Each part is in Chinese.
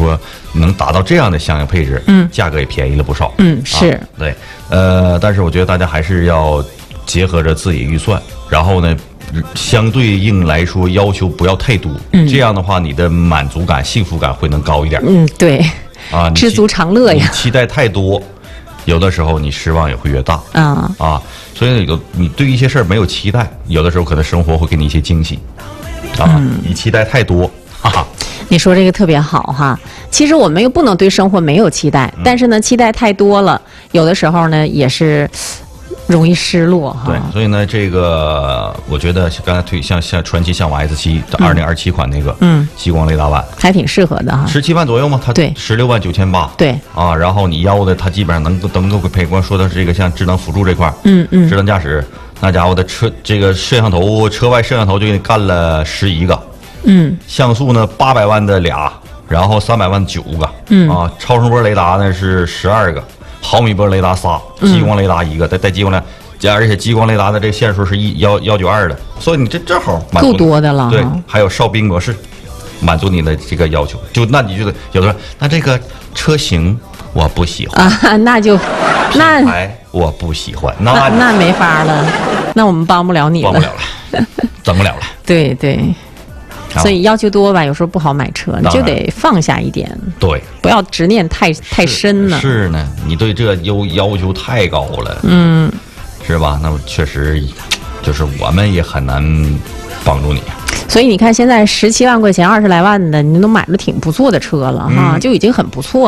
说能达到这样的相应配置，价格也便宜了不少， 是， 对，但是我觉得大家还是要结合着自己预算，然后呢，相对应来说要求不要太多，这样的话你的满足感、幸福感会能高一点。 对， 啊， 知足常乐呀。 期待太多，有的时候你失望也会越大。所以你对一些事儿没有期待，有的时候可能生活会给你一些惊喜。你期待太多，哈哈。 你说这个特别好哈。其实我们又不能对生活没有期待，但是呢，期待太多了，有的时候呢也是容易失落哈。 对，所以呢，这个我觉得刚才像传祺象瓦 S7 2027款那个，激光雷达版还挺适合的哈 ，17万左右嘛，它对 169800， 对啊，然后你要的它基本上能够配，光说的是这个像智能辅助这块，智能驾驶，那家伙的这个摄像头，车外摄像头就给你干了11个，像素呢800万的俩，然后300万9个，啊，超声波雷达呢是12个。毫米波雷达仨，激光雷达一个，带激光的，而且激光雷达的这个线数是192的，所以你这正好满足够多的了。 对，还有哨兵模式，满足你的这个要求。那你就得有的说，那这个车型我不喜欢啊，那品牌我不喜欢， 那没法了，那我们帮不了你了， 帮不了了，整不了了。 对对。所以要求多吧，有时候不好买车，你就得放下一点， 对， 不要执念太深了。 是呢，你对这要求太高了，是吧？那么确实，就是我们也很难帮助你。 所以你看，现在17万块钱20来万的，你都买了挺不错的车了哈，就已经很不错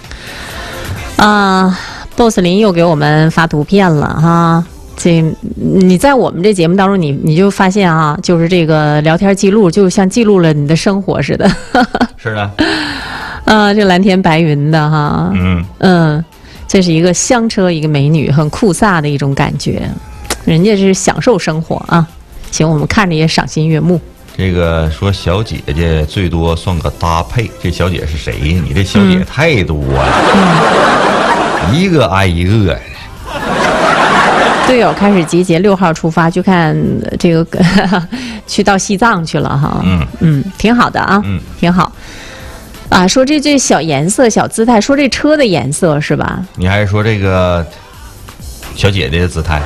了。boss 林又给我们发图片了哈。你在我们这节目当中，你就发现啊，就是这个聊天记录，就像记录了你的生活似的。 是的。 这蓝天白云的哈。这是一个香车，一个美女，很酷飒的一种感觉。人家是享受生活啊，行，我们看着也赏心悦目。 这个说小姐姐最多算个搭配，这小姐是谁？你这小姐太多了，一个挨一个。 队友开始集结，6号出发去看这个，去到西藏去了哈。挺好的啊，挺好。说这小颜色、小姿态，说这车的颜色是吧？ 你还是说这个小姐姐的姿态？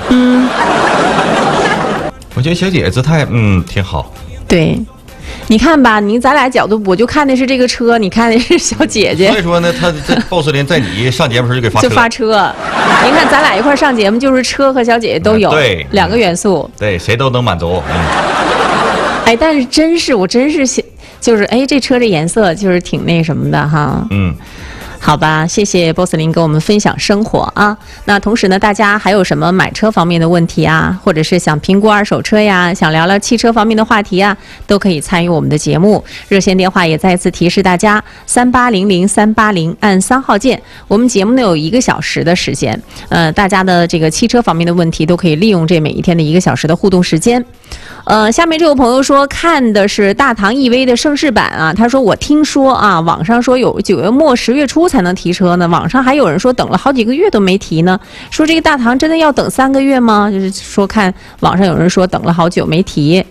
我觉得小姐姐姿态，挺好。对。 你看吧，咱俩角度，我就看的是这个车，你看的是小姐姐。 所以说呢，他这 boss 林在你上节目时候就给发车。您看咱俩一块上节目，就是车和小姐姐都有， 对 ，2个元素， 对，谁都能满足。 但是我真是就是这车这颜色就是挺那什么的哈。好吧，谢谢 boss 林跟我们分享生活啊。那同时呢，大家还有什么买车方面的问题啊，或者是想评估二手车呀，想聊聊汽车方面的话题啊，都可以参与我们的节目。热线电话也再次提示大家：3800-380，按3号键。我们节目呢有1个小时的时间，大家的这个汽车方面的问题都可以利用这每一天的1个小时的互动时间。下面这位朋友说看的是大唐 EV 的盛世版啊，他说我听说啊，网上说有9月末10月初才能提车呢，网上还有人说等了好几个月都没提呢，说这个大唐真的要等3个月吗？就是说看网上有人说等了好久没提。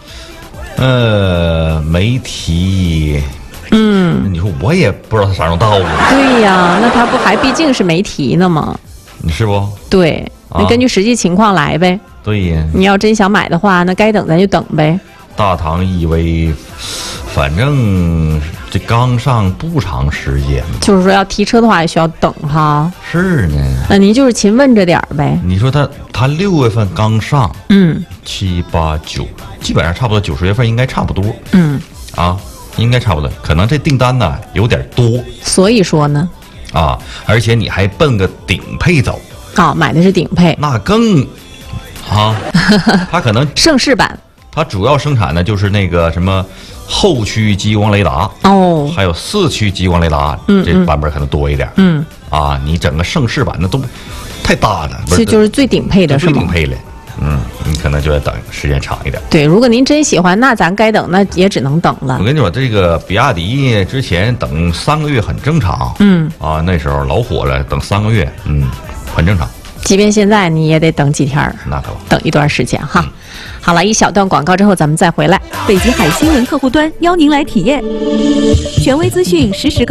没提。你说我也不知道他啥时候到啊。 对呀，那他不还毕竟是没提呢吗？ 你是不？ 对，那根据实际情况来呗。 对呀， 你要真想买的话，那该等咱就等呗。 大唐 EV， 反正这刚上不长时间， 就是说要提车的话也需要等哈。 是呢， 那您就是勤问着点呗。 你说他6月份刚上，7、8、9，基本上差不多90月份应该差不多。应该差不多，可能这订单呢有点多。所以说呢， 而且你还奔个顶配走。 买的是顶配， 那更它可能盛世版。 它主要生产的就是那个什么后驱激光雷达还有4驱激光雷达，这版本可能多一点。你整个盛世版那都太大了， 这就是最顶配的是吗？ 最顶配了。你可能就要等时间长一点。 对，如果您真喜欢，那咱该等，那也只能等了。 我跟你说，这个比亚迪之前等3个月很正常。那时候老火了，等3个月，很正常。 即便现在你也得等几天， 那可等一段时间哈。好了，一小段广告之后咱们再回来。 北极海新闻客户端邀您来体验权威资讯，实时